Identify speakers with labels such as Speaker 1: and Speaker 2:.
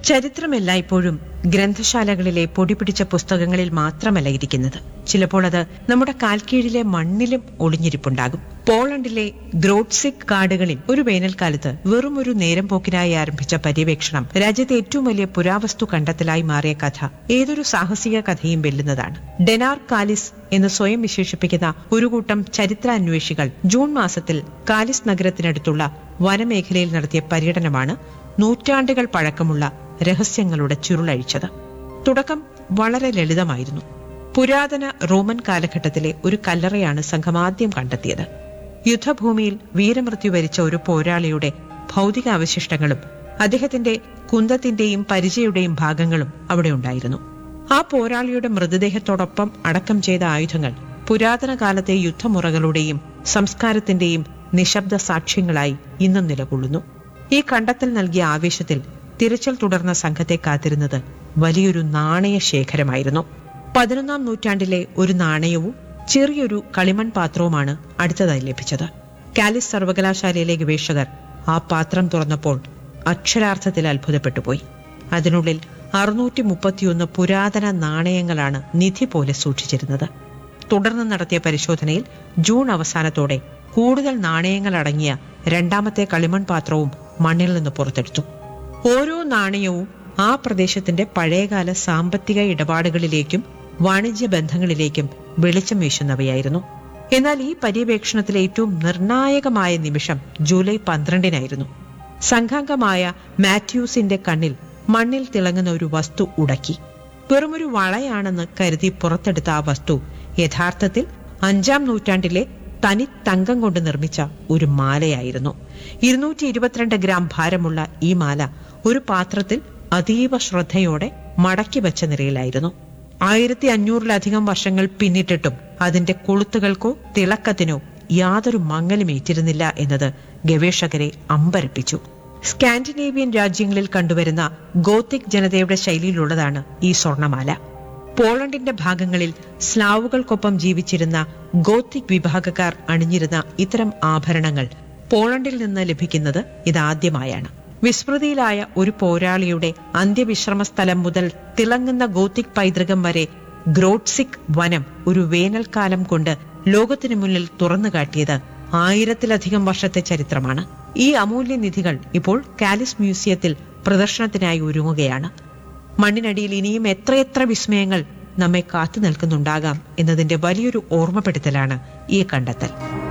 Speaker 1: ചരിത്രം എല്ലായ്പ്പോഴും ഗ്രന്ഥശാലകളിലെ പൊടിപിടിച്ച പുസ്തകങ്ങളിൽ മാത്രമല്ല ഇരിക്കുന്നത്. ചിലപ്പോൾ അത് നമ്മുടെ കാൽക്കീഴിലെ മണ്ണിലും ഒളിഞ്ഞിരിപ്പുണ്ടാകും. പോളണ്ടിലെ ഗ്രോഡ്സിക് കാടുകളിൽ ഒരു വേനൽക്കാലത്ത് വെറും ഒരു നേരം പോക്കിനായി ആരംഭിച്ച പര്യവേക്ഷണം രാജ്യത്തെ ഏറ്റവും വലിയ പുരാവസ്തു കണ്ടെത്തലായി മാറിയ കഥ ഏതൊരു സാഹസിക കഥയും വെല്ലുന്നതാണ്. ഡെനാർ കാലിസ് എന്ന് സ്വയം വിശേഷിപ്പിക്കുന്ന ഒരു കൂട്ടം ചരിത്രാന്വേഷികൾ ജൂൺ മാസത്തിൽ കാലിസ് നഗരത്തിനടുത്തുള്ള വനമേഖലയിൽ നടത്തിയ പര്യടനമാണ് നൂറ്റാണ്ടുകൾ പഴക്കമുള്ള രഹസ്യങ്ങളുടെ ചുരുളഴിച്ചത്. തുടക്കം വളരെ ലളിതമായിരുന്നു. പുരാതന റോമൻ കാലഘട്ടത്തിലെ ഒരു കല്ലറയാണ് സംഘം ആദ്യം കണ്ടെത്തിയത്. യുദ്ധഭൂമിയിൽ വീരമൃത്യു വരിച്ച ഒരു പോരാളിയുടെ ഭൗതിക അവശിഷ്ടങ്ങളും അദ്ദേഹത്തിന്റെ കുന്തത്തിന്റെയും പരിചയുടെയും ഭാഗങ്ങളും അവിടെ ഉണ്ടായിരുന്നു. ആ പോരാളിയുടെ മൃതദേഹത്തോടൊപ്പം അടക്കം ചെയ്ത ആയുധങ്ങൾ പുരാതന കാലത്തെ യുദ്ധമുറകളുടെയും സംസ്കാരത്തിന്റെയും നിശബ്ദ സാക്ഷ്യങ്ങളായി ഇന്നും നിലകൊള്ളുന്നു. ഈ കണ്ടെത്തൽ നൽകിയ ആവേശത്തിൽ തിരച്ചിൽ തുടർന്ന സംഘത്തെ കാത്തിരുന്നത് വലിയൊരു നാണയ ശേഖരമായിരുന്നു. 11ാം നൂറ്റാണ്ടിലെ ഒരു നാണയവും ചെറിയൊരു കളിമൺ പാത്രവുമാണ് അടുത്തതായി ലഭിച്ചത്. കാലിസ് സർവകലാശാലയിലെ ഗവേഷകർ ആ പാത്രം തുറന്നപ്പോൾ അക്ഷരാർത്ഥത്തിൽ അത്ഭുതപ്പെട്ടുപോയി. അതിനുള്ളിൽ 631 പുരാതന നാണയങ്ങളാണ് നിധി പോലെ സൂക്ഷിച്ചിരുന്നത്. തുടർന്ന് നടത്തിയ പരിശോധനയിൽ ജൂൺ അവസാനത്തോടെ കൂടുതൽ നാണയങ്ങൾ അടങ്ങിയ രണ്ടാമത്തെ കളിമൺ പാത്രവും മണ്ണിൽ നിന്ന് പുറത്തെടുത്തു. ഓരോ നാണയവും ആ പ്രദേശത്തിന്റെ പഴയകാല സാമ്പത്തിക ഇടപാടുകളിലേക്കും വാണിജ്യ ബന്ധങ്ങളിലേക്കും വെളിച്ചം വീശുന്നവയായിരുന്നു. എന്നാൽ ഈ പര്യവേക്ഷണത്തിലെ ഏറ്റവും നിർണായകമായ നിമിഷം ജൂലൈ 12-നായിരുന്നു. സംഘാംഗമായ മാത്യൂസിന്റെ കണ്ണിൽ മണ്ണിൽ തിളങ്ങുന്ന ഒരു വസ്തു ഉടക്കി. വെറുമൊരു വളയാണെന്ന് കരുതി പുറത്തെടുത്ത ആ വസ്തു യഥാർത്ഥത്തിൽ 5ാം നൂറ്റാണ്ടിലെ തനി തങ്കം കൊണ്ട് നിർമ്മിച്ച ഒരു മാലയായിരുന്നു. 222 ഗ്രാം ഭാരമുള്ള ഈ മാല ഒരു പാത്രത്തിൽ അതീവ ശ്രദ്ധയോടെ മടക്കി വെച്ച നിലയിലായിരുന്നു. 1500-ലധികം വർഷങ്ങൾ പിന്നിട്ടിട്ടും അതിന്റെ കൊളുത്തുകൾക്കോ തിളക്കത്തിനോ യാതൊരു മങ്ങലുമേറ്റിരുന്നില്ല എന്നത് ഗവേഷകരെ അമ്പരപ്പിച്ചു. സ്കാൻഡിനേവിയൻ രാജ്യങ്ങളിൽ കണ്ടുവരുന്ന ഗോത്തിക് ജനതയുടെ ശൈലിയിലുള്ളതാണ് ഈ സ്വർണമാല. പോളണ്ടിന്റെ ഭാഗങ്ങളിൽ സ്ലാവുകൾക്കൊപ്പം ജീവിച്ചിരുന്ന ഗോത്തിക് വിഭാഗക്കാർ അണിഞ്ഞിരുന്ന ഇത്തരം ആഭരണങ്ങൾ പോളണ്ടിൽ നിന്ന് ലഭിക്കുന്നത് ഇതാദ്യമായാണ്. വിസ്മൃതിയിലായ ഒരു പോരാളിയുടെ അന്ത്യവിശ്രമ സ്ഥലം മുതൽ തിളങ്ങുന്ന ഗോത്തിക് പൈതൃകം വരെ ഗ്രോഡ്സിക് വനം ഒരു വേനൽക്കാലം കൊണ്ട് ലോകത്തിനു മുന്നിൽ തുറന്നുകാട്ടിയത് 1000-ലധികം വർഷത്തെ ചരിത്രമാണ്. ഈ അമൂല്യ നിധികൾ ഇപ്പോൾ കാലിസ് മ്യൂസിയത്തിൽ പ്രദർശനത്തിനായി ഒരുങ്ങുകയാണ്. മണ്ണിനടിയിൽ ഇനിയും എത്രയെത്ര വിസ്മയങ്ങൾ നമ്മെ കാത്തു നിൽക്കുന്നുണ്ടാകാം എന്നതിന്റെ വലിയൊരു ഓർമ്മപ്പെടുത്തലാണ് ഈ കണ്ടെത്തൽ.